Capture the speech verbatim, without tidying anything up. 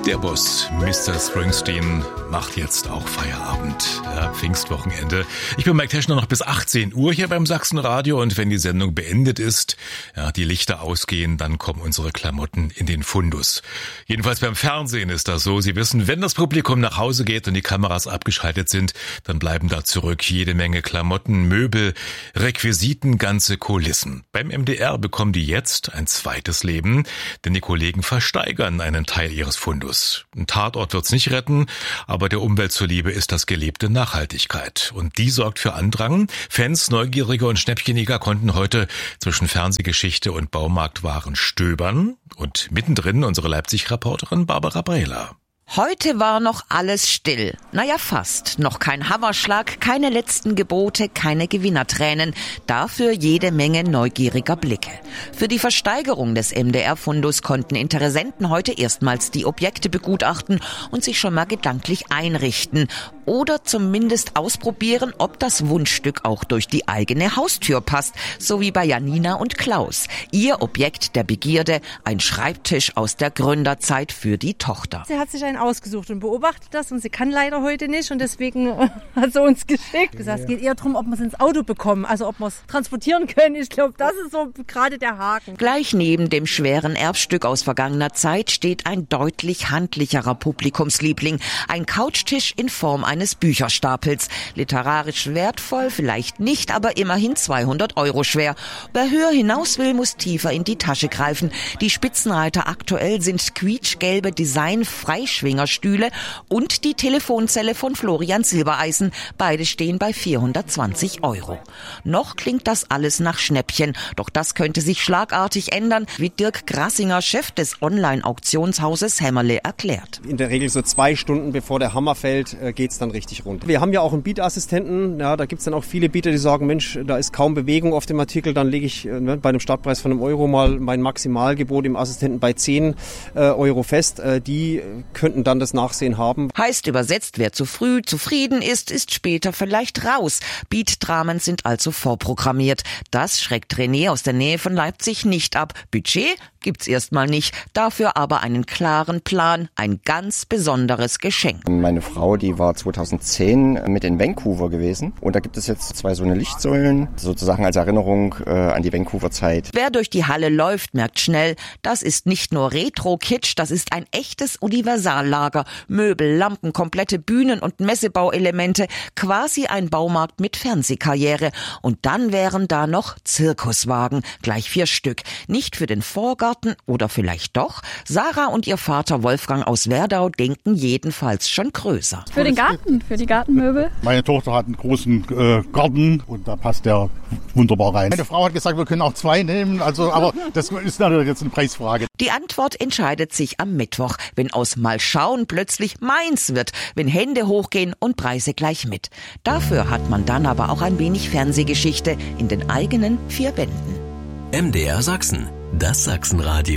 Der Boss, Mister Springsteen, macht jetzt auch Feierabend. Ja, Pfingstwochenende. Ich bin Mike Teschner, noch bis achtzehn Uhr hier beim Sachsenradio, und wenn die Sendung beendet ist, ja, die Lichter ausgehen, dann kommen unsere Klamotten in den Fundus. Jedenfalls beim Fernsehen ist das so. Sie wissen, wenn das Publikum nach Hause geht und die Kameras abgeschaltet sind, dann bleiben da zurück jede Menge Klamotten, Möbel, Requisiten, ganze Kulissen. Beim M D R bekommen die jetzt ein zweites Leben, denn die Kollegen versteigern einen Teil ihres Fundus. Ein Tatort wird's nicht retten, aber der Umwelt zuliebe ist das gelebte Nachhaltigkeit. Und die sorgt für Andrang. Fans, Neugierige und Schnäppchenjäger konnten heute zwischen Fernsehgeschichte und Baumarktwaren stöbern. Und mittendrin unsere Leipzig-Reporterin Barbara Brehler. Heute war noch alles still. Naja, fast. Noch kein Hammerschlag, keine letzten Gebote, keine Gewinnertränen. Dafür jede Menge neugieriger Blicke. Für die Versteigerung des M D R-Fundus konnten Interessenten heute erstmals die Objekte begutachten und sich schon mal gedanklich einrichten. Oder zumindest ausprobieren, ob das Wunschstück auch durch die eigene Haustür passt. So wie bei Janina und Klaus. Ihr Objekt der Begierde, ein Schreibtisch aus der Gründerzeit für die Tochter. Sie hat sich einen ausgesucht und beobachtet das, und sie kann leider heute nicht, und deswegen äh, hat sie uns geschickt. Gesagt, es geht eher darum, ob wir es ins Auto bekommen, also ob wir es transportieren können. Ich glaube, das ist so gerade der Haken. Gleich neben dem schweren Erbstück aus vergangener Zeit steht ein deutlich handlicherer Publikumsliebling. Ein Couchtisch in Form eines Bücherstapels. Literarisch wertvoll, vielleicht nicht, aber immerhin zweihundert Euro schwer. Wer höher hinaus will, muss tiefer in die Tasche greifen. Die Spitzenreiter aktuell sind quietschgelbe Design-Freischwingerstühle und die Telefonzelle von Florian Silbereisen. Beide stehen bei vierhundertzwanzig Euro. Noch klingt das alles nach Schnäppchen, doch das könnte sich schlagartig ändern, wie Dirk Grassinger, Chef des Online-Auktionshauses Hämmerle, erklärt. In der Regel so zwei Stunden bevor der Hammer fällt, geht's dann richtig rund. Wir haben ja auch einen Bietassistenten, ja, da gibt's dann auch viele Bieter, die sagen, Mensch, da ist kaum Bewegung auf dem Artikel, dann lege ich ne, bei einem Startpreis von einem Euro mal mein Maximalgebot im Assistenten bei zehn äh, Euro fest. Äh, die könnten dann das Nachsehen haben. Heißt übersetzt, wer zu früh zufrieden ist, ist später vielleicht raus. Beat-Dramen sind also vorprogrammiert. Das schreckt René aus der Nähe von Leipzig nicht ab. Budget gibt's erstmal nicht, dafür aber einen klaren Plan, ein ganz besonderes Geschenk. Meine Frau, die war zweitausendzehn mit in Vancouver gewesen, und da gibt es jetzt zwei so eine Lichtsäulen, sozusagen als Erinnerung äh, an die Vancouver-Zeit. Wer durch die Halle läuft, merkt schnell, das ist nicht nur Retro-Kitsch, das ist ein echtes Universallager. Möbel, Lampen, komplette Bühnen- und Messebauelemente, quasi ein Baumarkt mit Fernsehkarriere. Und dann wären da noch Zirkuswagen, gleich vier Stück. Nicht für den Vorgarten, oder vielleicht doch? Sarah und ihr Vater Wolfgang aus Werdau denken jedenfalls schon größer. Für den Garten, für die Gartenmöbel. Meine Tochter hat einen großen äh, Garten, und da passt der wunderbar rein. Meine Frau hat gesagt, wir können auch zwei nehmen, also, aber das ist natürlich jetzt eine Preisfrage. Die Antwort entscheidet sich am Mittwoch, wenn aus Mal schauen plötzlich meins wird, wenn Hände hochgehen und Preise gleich mit. Dafür hat man dann aber auch ein wenig Fernsehgeschichte in den eigenen vier Wänden. M D R Sachsen, das Sachsenradio.